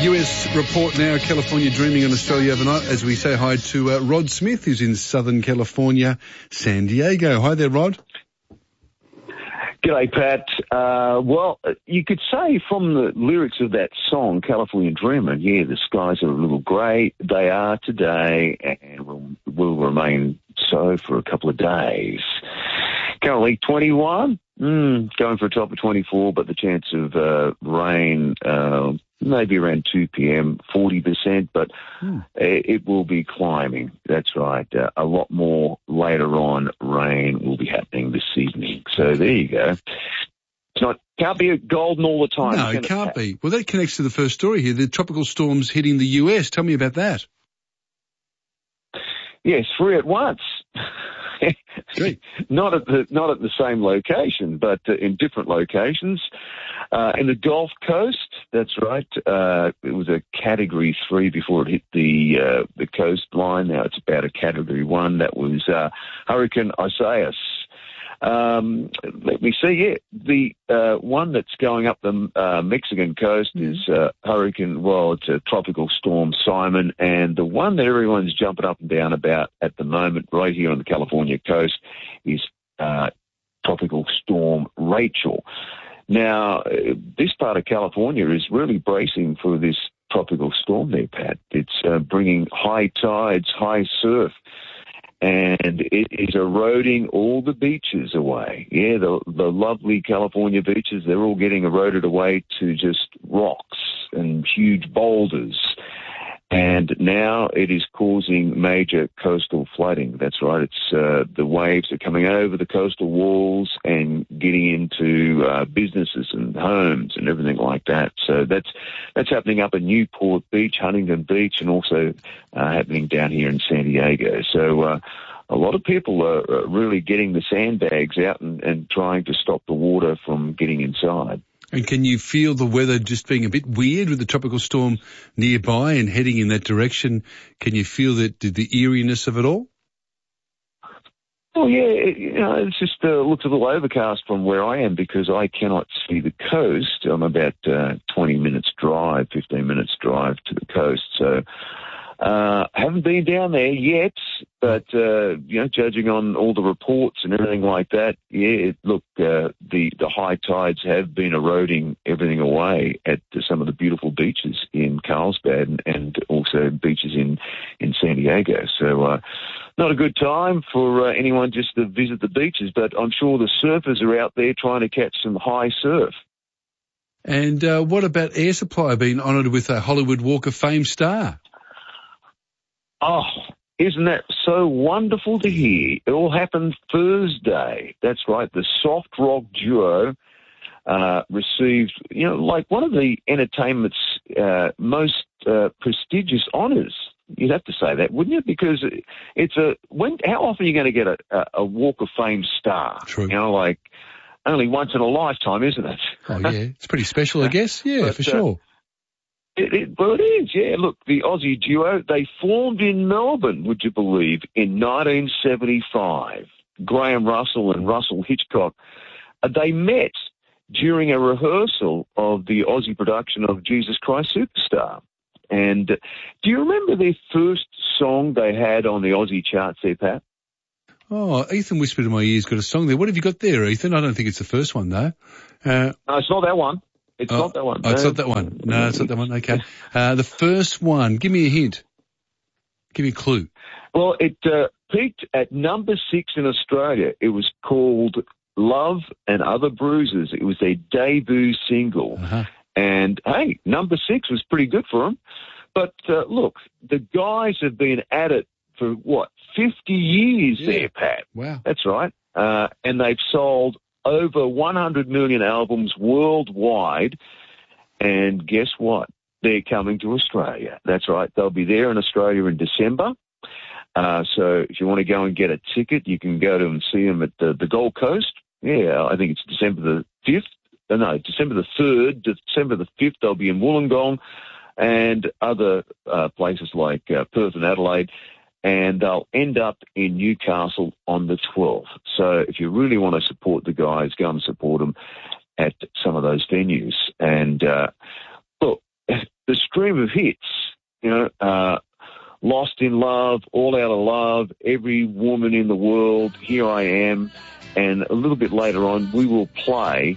US report now, California dreaming on Australia overnight, as we say hi to Rod Smith, who's in Southern California, San Diego. Hi there, Rod. G'day, Pat. Well, you could say from the lyrics of that song, California Dreamer, yeah, the skies are a little grey. They are today and will remain so for a couple of days. Currently 21, going for a top of 24, but the chance of rain maybe around 2 p.m., 40%, but it will be climbing. That's right. A lot more later on rain will be happening this evening. So there you go. Can't be golden all the time. No, it can't be. Well, that connects to the first story here, the tropical storms hitting the US. Tell me about that. Yes, 3 at once. Gee. Not at the same location, but in different locations. In the Gulf Coast, that's right. It was a Category 3 before it hit the coastline. Now it's about a Category 1. That was Hurricane Isaias. Let me see. Yeah, the one that's going up the Mexican coast is it's a tropical storm Simon, and the one that everyone's jumping up and down about at the moment, right here on the California coast, is tropical storm Rachel. Now, this part of California is really bracing for this tropical storm there, Pat. It's bringing high tides, high surf, and it is eroding all the beaches away. Yeah, the lovely California beaches, they're all getting eroded away to just rocks and huge boulders. And now it is causing major coastal flooding. That's right. It's the waves are coming over the coastal walls and getting into businesses and homes and everything like that. So that's happening up at Newport Beach, Huntington Beach, and also happening down here in San Diego. So a lot of people are really getting the sandbags out and trying to stop the water from getting inside. And can you feel the weather just being a bit weird with the tropical storm nearby and heading in that direction? Can you feel the eeriness of it all? Oh, yeah. It's just looks a little overcast from where I am because I cannot see the coast. I'm about 15 minutes drive to the coast. So haven't been down there yet, but, judging on all the reports and everything like that, the high tides have been eroding everything away at some of the beautiful beaches in Carlsbad and also beaches in San Diego. So, not a good time for anyone just to visit the beaches, but I'm sure the surfers are out there trying to catch some high surf. And what about Air Supply being honoured with a Hollywood Walk of Fame star? Oh, isn't that so wonderful to hear? It all happened Thursday. That's right. The soft rock duo received, like one of the entertainment's most prestigious honours. You'd have to say that, wouldn't you? Because how often are you going to get a Walk of Fame star? True. Like only once in a lifetime, isn't it? Oh, yeah. It's pretty special, I guess. Yeah, for sure. Well, it is, yeah. Look, the Aussie duo, they formed in Melbourne, would you believe, in 1975. Graham Russell and Russell Hitchcock. They met during a rehearsal of the Aussie production of Jesus Christ Superstar. And do you remember their first song they had on the Aussie charts there, Pat? Oh, Ethan whispered in my ears, got a song there. What have you got there, Ethan? I don't think it's the first one, though. No, it's not that one. It's not that one. Oh, it's not that one. No, it's not that one. Okay. The first one, give me a hint. Give me a clue. Well, it peaked at number 6 in Australia. It was called Love and Other Bruises. It was their debut single. Uh-huh. And, hey, number 6 was pretty good for them. But, look, the guys have been at it for, 50 years there, Pat. Wow. That's right. And they've sold over 100 million albums worldwide. And guess what? They're coming to Australia. That's right. They'll be there in Australia in December. So if you want to go and get a ticket, you can go to and see them at the Gold Coast. Yeah, I think it's December the 5th. No, December the 3rd, December the 5th, they'll be in Wollongong and other places like Perth and Adelaide. And they'll end up in Newcastle on the 12th. So if you really want to support the guys, go and support them at some of those venues. And look, the scream of hits, Lost in Love, All Out of Love, Every Woman in the World, Here I Am, and a little bit later on we will play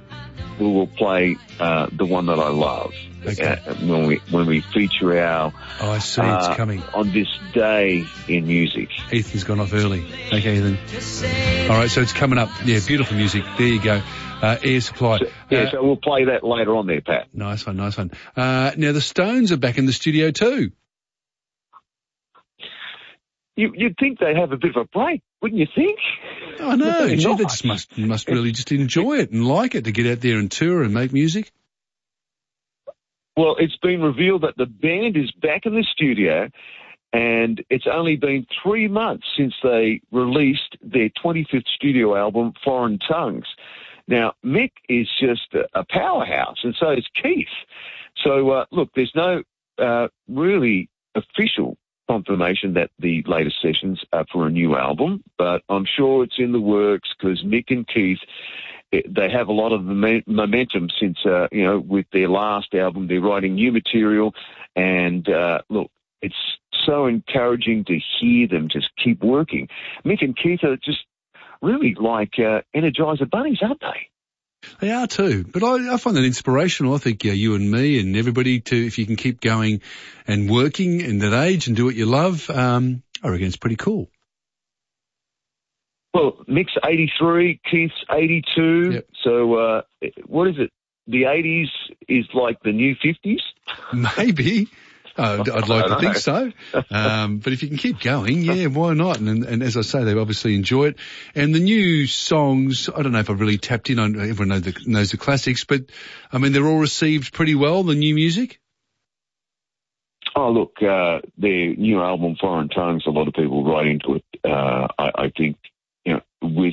the one that I love. Okay. When we feature our I see it's coming on this day in music. Ethan's gone off early. Okay, Ethan. All right, so it's coming up. Yeah, beautiful music. There you go. Air Supply. So we'll play that later on there, Pat. Nice one. Now the Stones are back in the studio too. You'd think they'd have a bit of a break, wouldn't you think? I know. Gee, they just must really just enjoy it and like it to get out there and tour and make music. Well, it's been revealed that the band is back in the studio, and it's only been 3 months since they released their 25th studio album, Foreign Tongues. Now, Mick is just a powerhouse, and so is Keith. So, look, there's no really official confirmation that the latest sessions are for a new album, but I'm sure it's in the works because Mick and Keith, they have a lot of momentum since, with their last album, they're writing new material, and look, it's so encouraging to hear them just keep working. Mick and Keith are just really like Energizer bunnies, aren't they? They are too, but I find that inspirational. I think you and me and everybody if you can keep going and working in that age and do what you love, I reckon it's pretty cool. Well, Mick's 83, Keith's 82, yep. So what is it? The 80s is like the new 50s? Maybe. I'd like to think so. But if you can keep going, yeah, why not? And as I say, they obviously enjoy it. And the new songs, I don't know if I've really tapped in on, everyone knows the classics, but I mean, they're all received pretty well, the new music? Oh, look, their new album, Foreign Tongues, a lot of people write into it. I think, with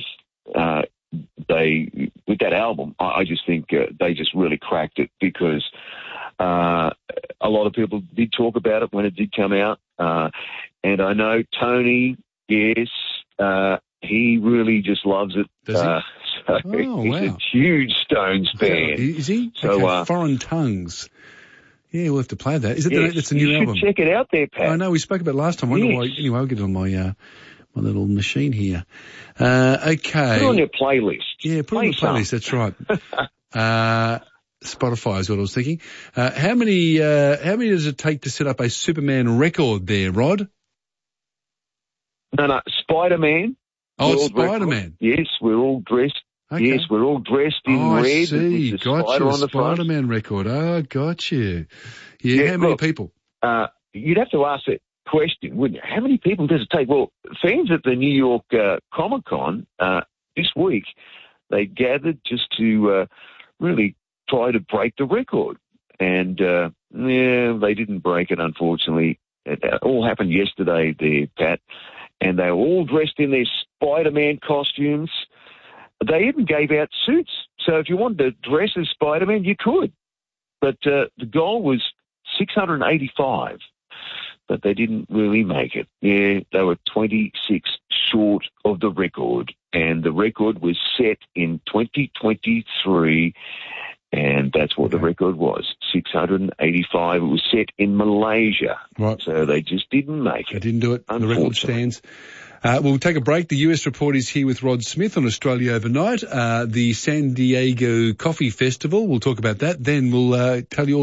that album, I just think they just really cracked it because a lot of people did talk about it when it did come out. And I know Tony, yes, he really just loves it. Does he? So he's a huge Stones fan. Is he? So, okay, Foreign Tongues. Yeah, we'll have to play that. Is it that's a new album? Check it out there, Pat. I know, we spoke about it last time. I wonder why. Anyway, I'll get it on my little machine here. Okay. Put it on your playlist. Yeah, put it on the playlist, that's right. Spotify is what I was thinking. How many does it take to set up a Superman record there, Rod? No, Spider-Man. Oh, it's Spider-Man. Yes, we're all dressed. Okay. Yes, we're all dressed in red. I see. With the Got spider you. on the Spider-Man record. Oh, got you. Yeah, how many people? You'd have to ask that question, wouldn't you? How many people does it take? Well, fans at the New York Comic-Con this week, they gathered just to really try to break the record. And, they didn't break it, unfortunately. It all happened yesterday there, Pat. And they were all dressed in their Spider-Man costumes. They even gave out suits. So if you wanted to dress as Spider-Man, you could. But the goal was 685. But they didn't really make it. Yeah, they were 26 short of the record. And the record was set in 2023. And that's what the record was, 685. It was set in Malaysia. Right. So they just didn't make it. They didn't do it. The record stands. We'll take a break. The US Report is here with Rod Smith on Australia Overnight. The San Diego Coffee Festival, we'll talk about that. Then we'll tell you all